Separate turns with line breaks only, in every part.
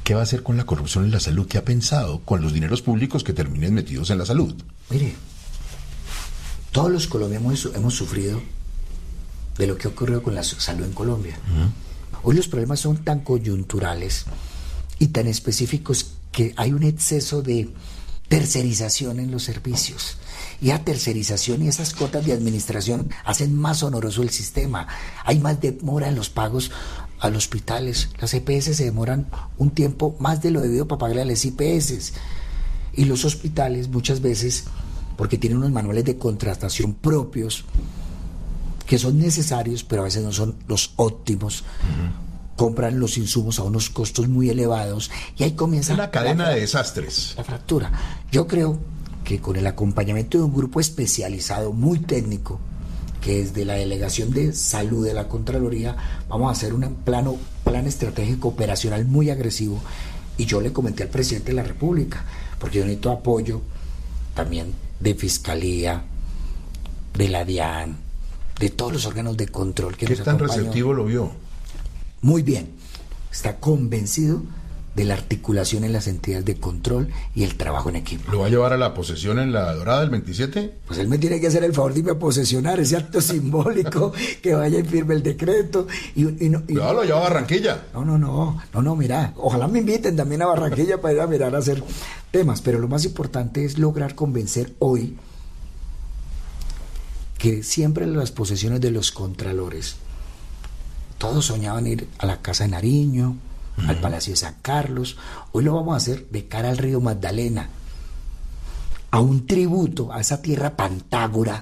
¿qué va a hacer con la corrupción en la salud? ¿Qué ha pensado con los dineros públicos que terminen metidos en la salud?
Mire, todos los colombianos hemos sufrido de lo que ha ocurrido con la salud en Colombia. Hoy los problemas son tan coyunturales y tan específicos que hay un exceso de tercerización en los servicios. Y la tercerización y esas cotas de administración hacen más oneroso el sistema. Hay más demora en los pagos a los hospitales. Las EPS se demoran un tiempo más de lo debido para pagarle a las IPS. Y los hospitales muchas veces, porque tienen unos manuales de contratación propios, que son necesarios, pero a veces no son los óptimos, compran los insumos a unos costos muy elevados, y ahí comienza
una cadena de desastres.
La fractura. Yo creo que con el acompañamiento de un grupo especializado, muy técnico, que es de la Delegación de Salud de la Contraloría, vamos a hacer un plan estratégico operacional muy agresivo, y yo le comenté al presidente de la República, porque yo necesito apoyo también de Fiscalía, de la DIAN, de todos los órganos de control que
¿Qué
nos
tan
acompañan.
receptivo lo vio?
Muy bien, está convencido de la articulación en las entidades de control y el trabajo en equipo.
¿Lo va a llevar a la posesión en la Dorada el 27?
Pues él me tiene que hacer el favor de irme a posesionar, ese acto simbólico, que vaya y firme el decreto.
No, lo lleva a Barranquilla.
No, mira, ojalá me inviten también a Barranquilla para ir a mirar a hacer temas, pero lo más importante es lograr convencer hoy que siempre en las posesiones de los contralores, todos soñaban ir a la Casa de Nariño, al Palacio de San Carlos. Hoy lo vamos a hacer de cara al río Magdalena, a un tributo a esa tierra pantágora,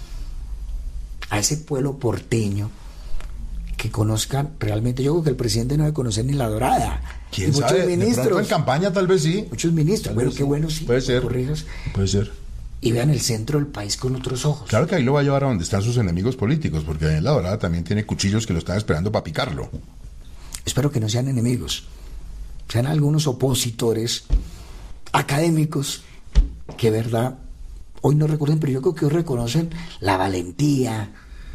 a ese pueblo porteño, que conozcan realmente. Yo creo que el presidente no debe conocer ni la Dorada.
¿Quién sabe?
Muchos ministros.
De pronto en campaña tal vez sí.
Muchos ministros. Bueno, qué bueno, sí.
Puede ser.
Corrijas.
Puede ser.
Y vean el centro del país con otros ojos.
Claro que ahí lo va a llevar a donde están sus enemigos políticos, porque en la Dorada también tiene cuchillos que lo están esperando para picarlo.
Espero que no sean enemigos, sean algunos opositores académicos que, verdad, hoy no recuerden, pero yo creo que hoy reconocen la valentía,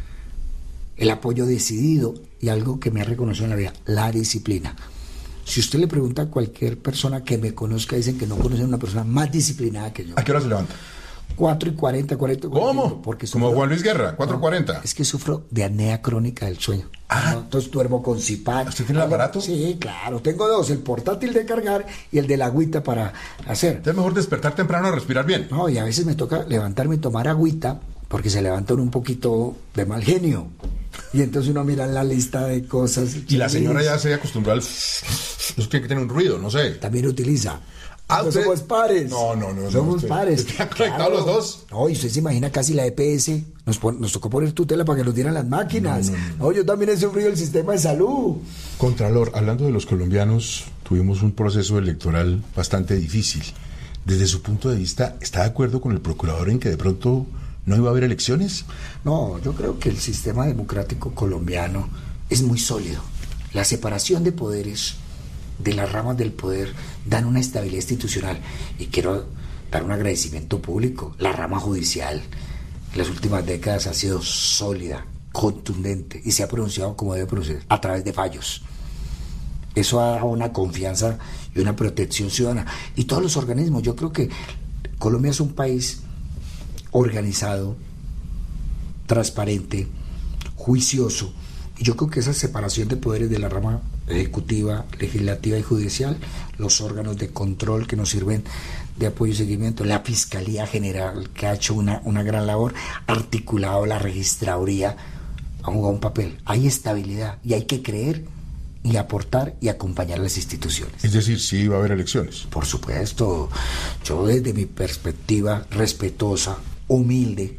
el apoyo decidido y algo que me ha reconocido en la vida, la disciplina. Si usted le pregunta a cualquier persona que me conozca, dicen que no conocen a una persona más disciplinada que yo.
¿A qué hora se levanta?
4:40.
¿Cómo?
Porque
como Juan Luis Guerra, 4:40.
No, es que sufro de apnea crónica del sueño. ¿No? Entonces duermo con CPAP.
¿Usted tiene el aparato?
Sí, claro. Tengo dos, el portátil de cargar y el de la agüita para hacer.
Es mejor despertar temprano a respirar bien.
No, y a veces me toca levantarme y tomar agüita porque se levantan un poquito de mal genio. Y entonces uno mira la lista de cosas.
Y la señora ya se acostumbró al... Eso tiene que tener un ruido, no sé.
También utiliza.
Ah,
no somos pares.
No.
Somos pares.
¿Están conectados los dos?
No, y usted se imagina casi la EPS. Nos tocó poner tutela para que nos dieran las máquinas. No, yo también he sufrido el sistema de salud.
Contralor, hablando de los colombianos, tuvimos un proceso electoral bastante difícil. Desde su punto de vista, ¿está de acuerdo con el procurador en que de pronto no iba a haber elecciones?
No, yo creo que el sistema democrático colombiano es muy sólido. La separación de poderes, de las ramas del poder, dan una estabilidad institucional. Y quiero dar un agradecimiento público. La rama judicial en las últimas décadas ha sido sólida, contundente, y se ha pronunciado como debe pronunciar, a través de fallos. Eso ha dado una confianza y una protección ciudadana. Y todos los organismos, yo creo que Colombia es un país organizado, transparente, juicioso, y yo creo que esa separación de poderes de la rama ejecutiva, legislativa y judicial, los órganos de control que nos sirven de apoyo y seguimiento, la Fiscalía General, que ha hecho una gran labor, articulado la Registraduría, ha jugado un papel. Hay estabilidad y hay que creer y aportar y acompañar a las instituciones.
Es decir, sí va a haber elecciones.
Por supuesto. Yo, desde mi perspectiva respetuosa, humilde,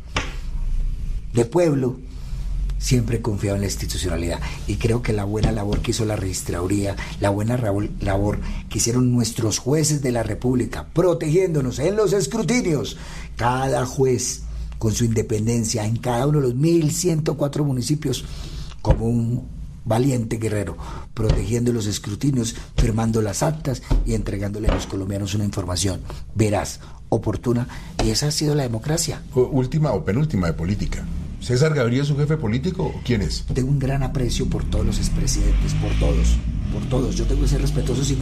de pueblo, siempre he confiado en la institucionalidad, y creo que la buena labor que hizo la Registraduría, la buena labor que hicieron nuestros jueces de la República, protegiéndonos en los escrutinios, cada juez con su independencia en cada uno de los 1.104 municipios, como un valiente guerrero, protegiendo los escrutinios, firmando las actas y entregándole a los colombianos una información veraz, oportuna, y esa ha sido la democracia.
Última o penúltima de política. ¿César Gaviria es su jefe político o quién es?
Tengo un gran aprecio por todos los expresidentes, por todos. Yo tengo que ser respetuoso.